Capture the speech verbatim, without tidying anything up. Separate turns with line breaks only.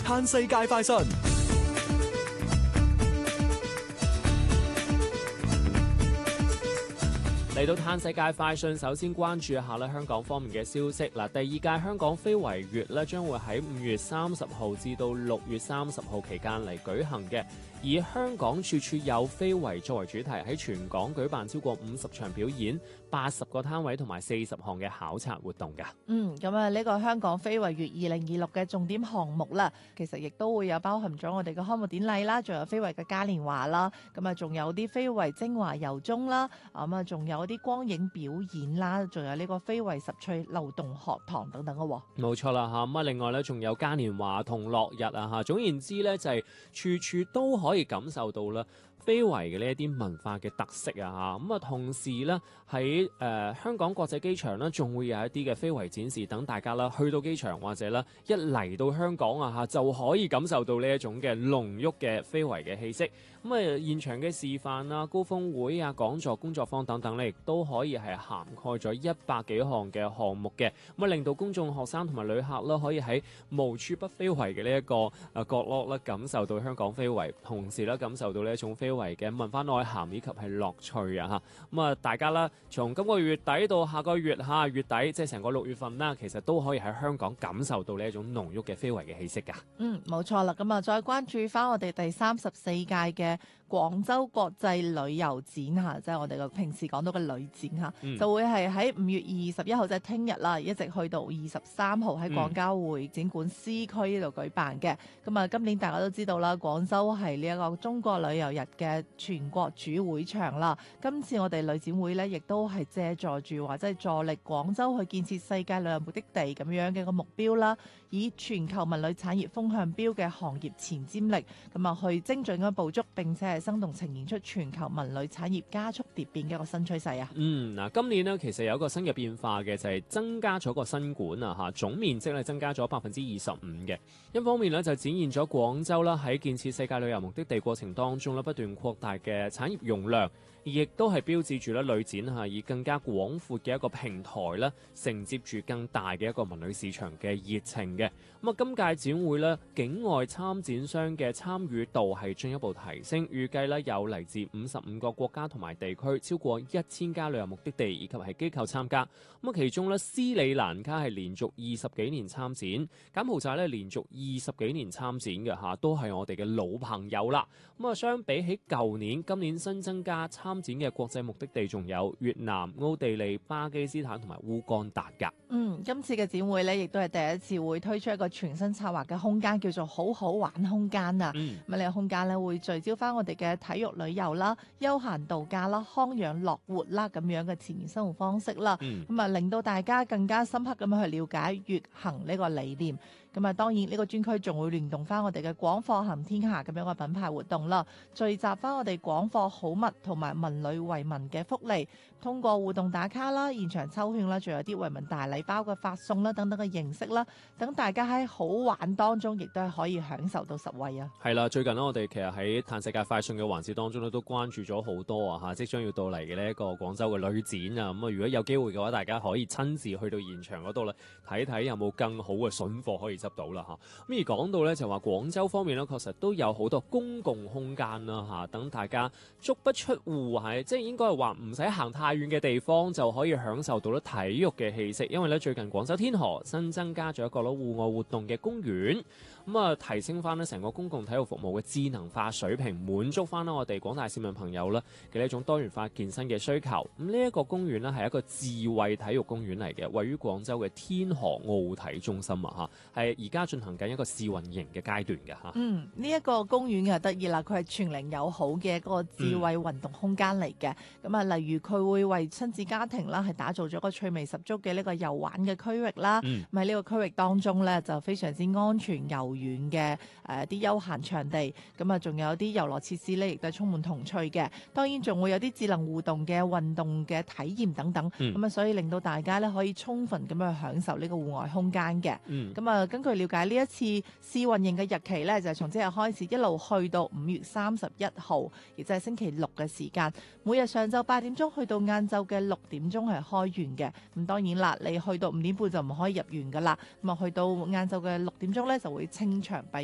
嘆世界快訊。嚟到嘆世界快訊，首先關注一下咧香港方面嘅消息。嗱，第二屆香港非遺月咧將會喺五月三十號至到六月三十號期間嚟舉行嘅，以香港處處有非遺作為主題，喺全港舉辦超過五十場表演、八十個攤位同埋四十項嘅考察活動㗎。
嗯，咁啊呢個香港非遺月二零二六嘅重點項目啦，其實亦都會有包含咗我哋嘅開幕典禮啦，仲有非遺嘅嘉年華啦，咁啊仲有啲非遺精華遊蹤啦，咁啊仲有啲光影表演啦，仲有呢個非遺十趣流動學堂等等嘅喎。
冇錯啦嚇，咁啊另外咧仲有嘉年華同樂日啊嚇，總言之咧就係處處都可以感受到啦非遺嘅呢一啲文化嘅特色啊嚇，咁啊同時咧喺誒香港國際機場咧仲會有一啲嘅非遺展示，等大家啦去到機場或者咧一嚟到香港啊嚇就可以感受到呢一種嘅濃郁嘅非遺嘅氣息。咁啊現場嘅示範啊、高峰會啊、講座、工作坊等等咧，亦都可以係涵蓋咗一百幾項嘅項目嘅，咁啊令到公眾、學生同埋旅客啦可以喺無處不非遺嘅呢一個誒角落咧感受到香港非遺，同時咧感受到呢一種非遺嘅文化內涵以及係樂趣啊嚇。咁啊大家啦從今個月底到下個月嚇月底，即係成個六月份啦，其實都可以喺香港感受到呢一種濃郁嘅非遺嘅氣息㗎。
嗯，冇錯啦。咁啊再關注翻我哋第三十四屆嘅廣州國際旅遊展嚇，即係我哋個平時講到嘅旅展嚇，
嗯、
就會係喺五月二十一號即係聽日啦，一直去到二十三號喺廣交會展館 C 區呢度舉辦嘅。咁啊、嗯，今年大家都知道啦，廣州係呢一個中國旅遊日嘅全國主會場啦。今次我哋旅展會呢，亦都係借助住或者係助力廣州去建設世界旅遊目的地咁樣嘅一個目標啦，以全球文旅產業風向標嘅行業前瞻力，咁啊去精準咁捕捉並且係生動呈現出全球文旅產業加速蝶變嘅一個新趨勢啊！
嗯，嗱，今年呢，其實有一個新嘅變化嘅，就係、是、增加咗個新館啊嚇，總面積咧增加咗百分之二十五嘅。一方面呢，就展現咗廣州啦喺建設世界旅遊目的地過程當中咧不斷擴大嘅產業容量，而亦都係標誌住咧旅展嚇以更加廣闊嘅一個平台咧承接住更大嘅一個文旅市場嘅熱情嘅。咁啊，今屆展會咧境外參展商嘅參與度係進一步提升，預計咧有嚟自五十五個國家同埋地區，超過一千家旅遊目的地以及係機構參加。咁啊，其中咧斯里蘭卡係連續二十幾年參展，柬埔寨咧連續二十幾年參展嘅嚇，都係我哋嘅老朋友啦。咁啊，相比起舊年，今年新增加參展嘅國際目的地仲有越南、奧地利、巴基斯坦同埋烏干達㗎。
嗯，今次嘅展會咧，亦都係第一次會推出一個全新策劃嘅空間，叫做好好玩空間啊！咁呢、嗯、個空間咧會聚焦翻我哋嘅體育旅遊啦、休閒度假啦、康養樂活啦咁樣嘅自然生活方式啦，咁啊、嗯、令到大家更加深刻咁樣去了解粵行呢個理念。咁啊，當然呢個專區仲會聯動翻我哋嘅廣貨行天下咁樣嘅品牌活動啦，聚集翻我哋廣貨好物同埋文旅惠民嘅福利，通過互動打卡啦、現場抽券啦，仲有啲惠民大禮包嘅發送啦等等嘅形式啦，等大家喺好玩當中，亦都係可以享受到實惠啊！係
啦，最近呢，我哋其實喺嘆世界快訊嘅環節當中咧，都關注咗好多啊嚇，即將要到嚟嘅呢一個廣州嘅旅展啊，咁啊，如果有機會嘅話，大家可以親自去到現場嗰度咧，睇睇有冇更好嘅筍貨可以執到啦嚇。咁而講到咧就話廣州方面咧，確實都有好多公共空間啦嚇，等大家足不出戶係，即係應該係話唔使行太遠嘅地方就可以享受到咧體育嘅氣息。因為咧最近廣州天河新增加咗一個咯戶外活動嘅公園，咁啊提升翻咧成個公共體育服務嘅智能化水平，滿足翻啦我哋廣大市民朋友啦嘅呢一種多元化健身嘅需求。咁呢一個公園咧係一個智慧體育公園嚟嘅，位於廣州嘅天河奧體中心啊嚇，係而家進行緊一個試運營嘅階段嘅嚇。
嗯，呢、這、一個公園嘅得意啦，佢係全齡友好嘅一個智慧運動空間嚟嘅。咁啊、嗯，例如佢會為親子家庭啦，係打造咗一個趣味十足嘅呢個遊玩嘅區域啦。咁喺呢個區域當中咧，就非常之安全柔軟嘅誒啲休閒場地。咁啊，仲有啲遊樂設施咧，亦都係充滿童趣嘅。當然仲會有啲智能互動嘅運動嘅體驗等等。咁啊、嗯，所以令到大家咧可以充分咁樣去享受呢個戶外空間嘅。咁啊、嗯，根據了解呢一次試運營嘅日期咧，就係從即日開始一路去到五月三十一號，亦就係星期六嘅時間，每日上晝八點鐘去到晏晝嘅六點鐘係開園嘅。咁當然啦，你去到五點半就唔可以入園噶啦。咁啊，去到晏晝嘅六點鐘咧就會清場閉